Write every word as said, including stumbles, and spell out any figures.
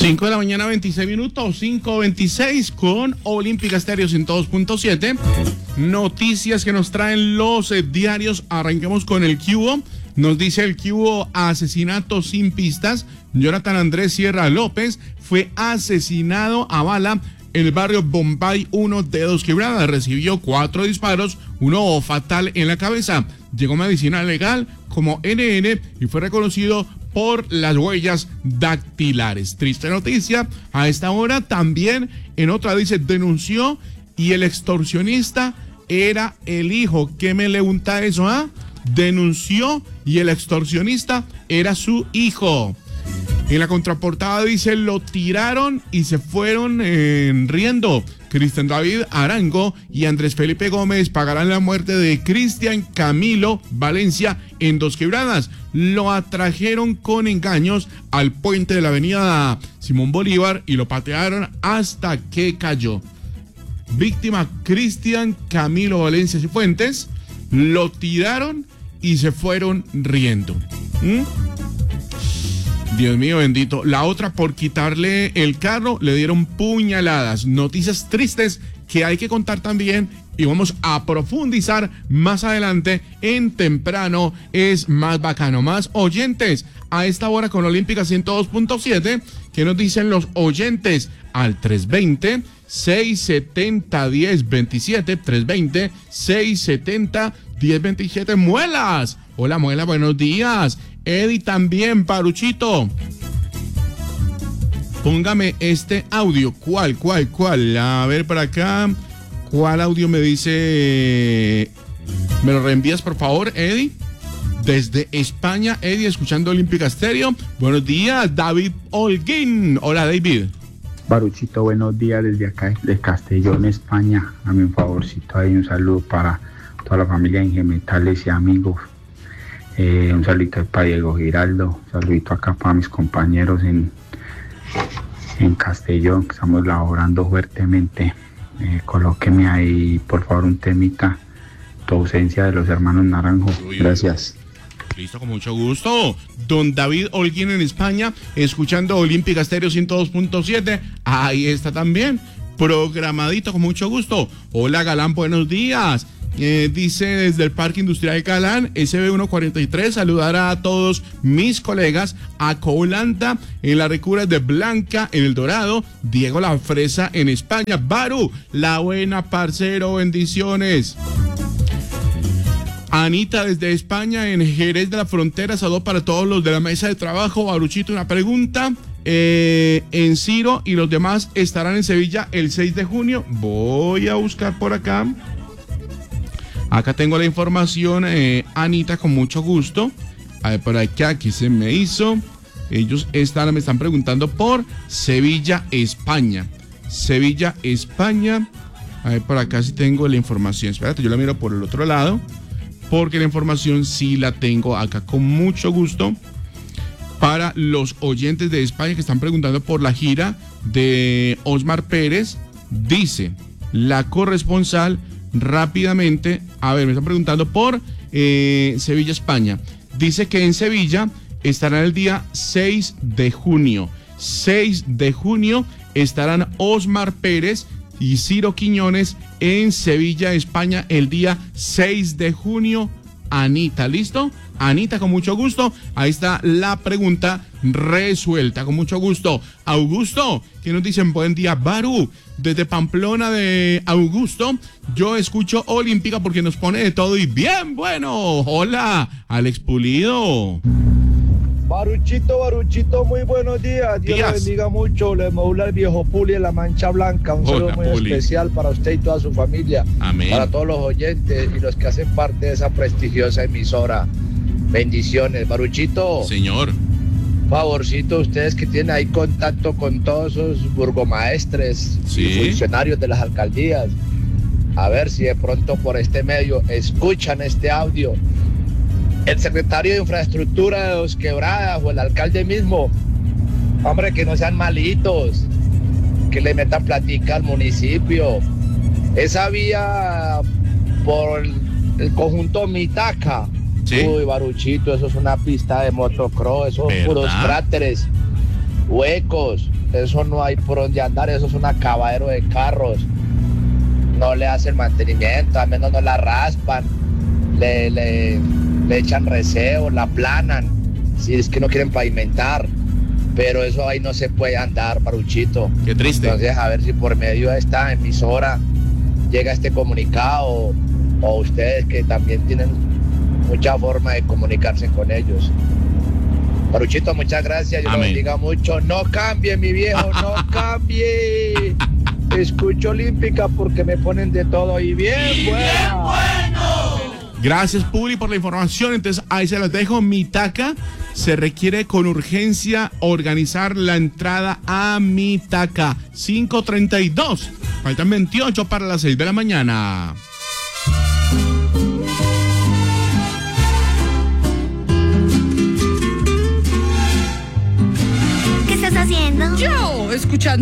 cinco de la mañana, veintiséis minutos, cinco veintiséis con Olímpica Estéreo ciento dos punto siete. Noticias que nos traen los eh, diarios. Arranquemos con el Cubo. Nos dice el Cubo: asesinato sin pistas. Jonathan Andrés Sierra López fue asesinado a bala en el barrio Bombay uno de Dos Quebradas. Recibió cuatro disparos, uno fatal en la cabeza. Llegó medicina legal como N N y fue reconocido por las huellas dactilares. Triste noticia a esta hora. También en otra dice: denunció y el extorsionista era el hijo. ¿Qué me pregunta eso, ah? Denunció y el extorsionista era su hijo. En la contraportada dice: lo tiraron y se fueron eh, riendo. Cristian David Arango y Andrés Felipe Gómez pagarán la muerte de Cristian Camilo Valencia en Dos Quebradas. Lo atrajeron con engaños al puente de la avenida Simón Bolívar y lo patearon hasta que cayó. Víctima: Cristian Camilo Valencia Cifuentes. Lo tiraron y se fueron riendo. ¿Mm? Dios mío bendito. La otra, por quitarle el carro, le dieron puñaladas. Noticias tristes que hay que contar también y vamos a profundizar más adelante en Temprano es Más Bacano. Más oyentes a esta hora con Olímpica ciento dos punto siete. ¿Qué nos dicen los oyentes? Al tres veinte, seiscientos setenta, diez veintisiete, trescientos veinte, seiscientos setenta, diez veintisiete. Muelas. Hola Muela, buenos días. Eddie también, Paruchito. Póngame este audio. ¿Cuál, cuál, cuál? A ver para acá. ¿Cuál audio me dice? ¿Me lo reenvías, por favor, Eddie? Desde España, Eddie, escuchando Olímpica Estéreo. Buenos días, David Holguín. Hola, David. Baruchito, buenos días desde acá, de Castellón, España. A mi favorcito ahí, un saludo para toda la familia Ingemetales y amigos. Eh, un saludito para Diego Giraldo, un saludito acá para mis compañeros en, en Castellón, que estamos laborando fuertemente. Eh, colóqueme ahí, por favor, un temita, Tu ausencia, de los hermanos Naranjo. Gracias. Listo, con mucho gusto. Don David Holguín en España, escuchando Olímpica Estéreo ciento dos punto siete. Ahí está también, programadito, con mucho gusto. Hola Galán, buenos días. Eh, dice desde el Parque Industrial Galán, S B ciento cuarenta y tres, saludar a todos mis colegas, a Colanta en la Recura de Blanca, en El Dorado, Diego La Fresa en España, Baru, la buena parcero, bendiciones. Anita desde España, en Jerez de la Frontera, saludo para todos los de la mesa de trabajo. Baruchito, una pregunta. Eh, en Ciro y los demás estarán en Sevilla el seis de junio. Voy a buscar por acá. Acá tengo la información, eh, Anita, con mucho gusto. A ver, por acá, aquí se me hizo. Ellos están, me están preguntando por Sevilla, España. Sevilla, España. A ver, por acá sí tengo la información. Espérate, yo la miro por el otro lado, porque la información sí la tengo acá con mucho gusto. Para los oyentes de España que están preguntando por la gira de Osmar Pérez, dice la corresponsal rápidamente. A ver, me están preguntando por eh, Sevilla, España. Dice que en Sevilla estarán el día seis de junio. seis de junio estarán Osmar Pérez y Ciro Quiñones en Sevilla, España, el día seis de junio. Anita, ¿listo? Anita, con mucho gusto. Ahí está la pregunta resuelta, con mucho gusto. Augusto, que nos dicen buen día, Baru, desde Pamplona de Augusto. Yo escucho Olímpica porque nos pone de todo y bien bueno. Hola, Alex Pulido. Baruchito, Baruchito, muy buenos días. Dios días. lo bendiga mucho. Le modula el viejo Puli en la Mancha Blanca. Un saludo Hola, muy Puli. especial para usted y toda su familia. Amén. Para todos los oyentes y los que hacen parte de esa prestigiosa emisora. Bendiciones, Baruchito. Señor. Favorcito, ustedes que tienen ahí contacto con todos esos burgomaestres Sí. y funcionarios de las alcaldías. A ver si de pronto por este medio escuchan este audio. El secretario de Infraestructura de Dos Quebradas o el alcalde mismo, hombre, que no sean malitos, que le metan platica al municipio. Esa vía por el, el conjunto Mitaca, ¿Sí? Uy, Baruchito, eso es una pista de motocross, esos ¿verdad? puros cráteres, huecos. eso no hay por dónde andar, eso es un acabadero de carros. No le hacen mantenimiento, al menos no la raspan, le, le, le echan reseo, la aplanan, si es que no quieren pavimentar, pero eso ahí no se puede andar, Paruchito. Qué triste. Entonces, a ver si por medio de esta emisora llega este comunicado, o ustedes que también tienen mucha forma de comunicarse con ellos. Paruchito, muchas gracias, yo lo bendiga mucho. No cambie, mi viejo, no cambie. Escucho Olímpica porque me ponen de todo y bien bueno. Gracias, Puli, por la información. Entonces, ahí se las dejo. Mitaca, se requiere con urgencia organizar la entrada a Mitaca. cinco treinta y dos. Faltan veintiocho para las seis de la mañana. ¿Qué estás haciendo? Yo, escuchando